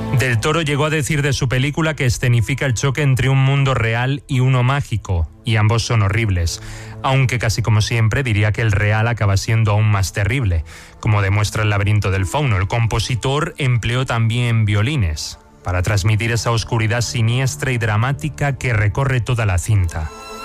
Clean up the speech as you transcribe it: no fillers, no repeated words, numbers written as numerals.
Del Toro llegó a decir de su película que escenifica el choque entre un mundo real y uno mágico, y ambos son horribles, aunque casi como siempre diría que el real acaba siendo aún más terrible, como demuestra El laberinto del fauno. El compositor empleó también violines para transmitir esa oscuridad siniestra y dramática que recorre toda la cinta.